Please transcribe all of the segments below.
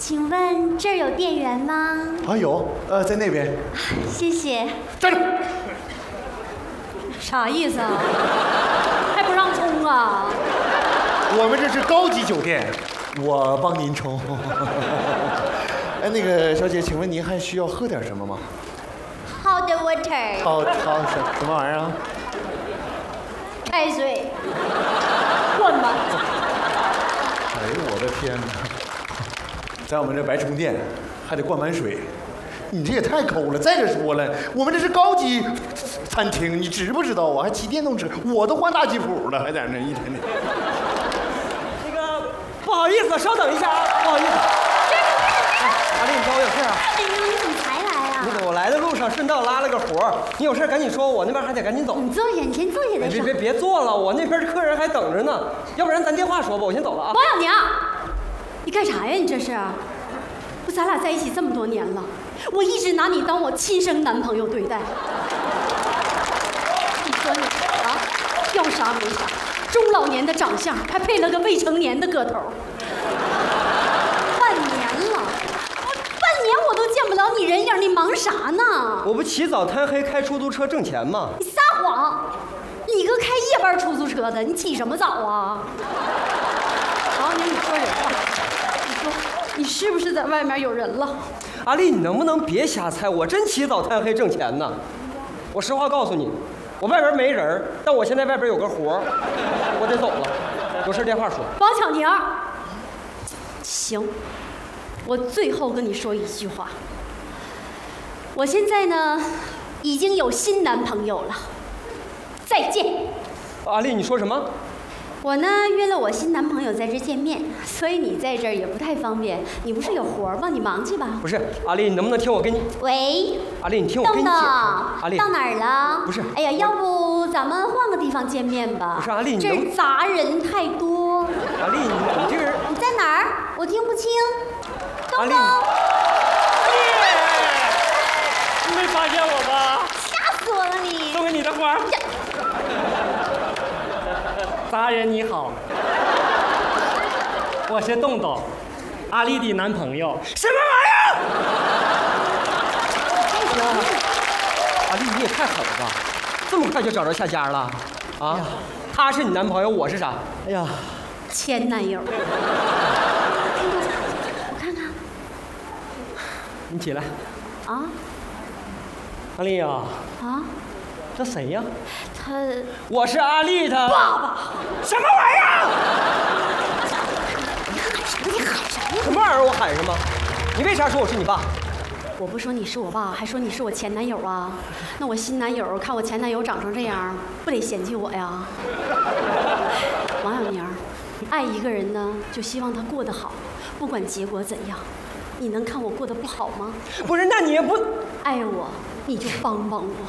请问这儿有店员吗？ 啊，有，在那边。 谢谢。 站住！ 啥意思啊？还不让冲啊？ 我们这是高级酒店，我帮您冲。哎，那个小姐，请问您还需要喝点什么吗？ Hot water。 好，什么玩意儿啊？ 开水。 灌吧。 哎呦我的天哪！在我们这白充电，还得灌满水，你这也太抠了。再者说了，我们这是高级餐厅，你知不知道啊？还骑电动车，我都换大吉普了，还在那一天天。 那个不好意思，稍等一下啊，不好意思。阿丽，你找我有事啊？ 哎呦，你怎么才来啊？ 那个我来的路上顺道拉了个活儿，你有事赶紧说，我那边还得赶紧走。 你坐下，你先坐下再说。 别坐了，我那边客人还等着呢。要不然咱电话说吧，我先走了啊。 王小娘，你干啥呀？你这是？不，咱俩在一起这么多年了，我一直拿你当我亲生男朋友对待。你说你啊，要啥没啥，中老年的长相，还配了个未成年的个头。半年了，半年我都见不着你人影，你忙啥呢？ 我不起早贪黑开出租车挣钱吗？ 你撒谎！你个开夜班出租车的，你起什么早啊？王小娘，你说人话，你说你是不是在外面有人了？ 阿丽，你能不能别瞎猜？我真起早贪黑挣钱呢。我实话告诉你，我外边没人，但我现在外边有个活儿，我得走了。有事电话说。 王小娘，行，我最后跟你说一句话。我现在呢，已经有新男朋友了。再见。 阿丽，你说什么？ 我呢约了我新男朋友在这见面，所以你在这儿也不太方便。你不是有活吗？你忙去吧。 不是，阿丽，你能不能听我跟你？ 喂， 阿丽，你听我跟你解释。阿丽， 到哪儿了？ 不是。 哎呀，要不咱们换个地方见面吧？ 不是，阿丽，你这儿杂人太多。 阿丽，你这个人。 你在哪儿？我听不清。 阿丽。 你没发现我吧？ 吓死我了你！ 送给你的花。杂人你好，我是洞洞，阿丽的男朋友。什么玩意儿？阿丽，你也太狠了吧！这么快就找着下家了？啊？他是你男朋友，我是啥？ 哎呀， 前男友。 我看看。 你起来。 啊？ 阿丽呀。 啊？ 这谁呀？ 我是阿丽她爸爸。 什么玩意儿？ 你喊什么？ 什么玩意儿？我喊什么？你为啥说我是你爸？ 我不说你是我爸，还说你是我前男友啊？那我新男友看我前男友长成这样，不得嫌弃我呀？王小宁，爱一个人呢，就希望他过得好，不管结果怎样。你能看我过得不好吗？ 不是，那你也不爱我，你就帮帮我。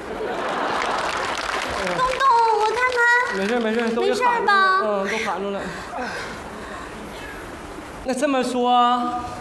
东东，我看看。 没事， 没事吧？ 都喊住了。那这么说，